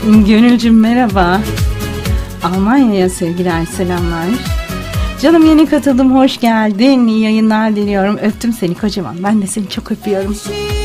Gönülcüm merhaba. Almanya'ya sevgiler, selamlar. Canım yeni katıldım, hoş geldin. İyi yayınlar diliyorum. Öptüm seni kocaman. Ben de seni çok öpüyorum.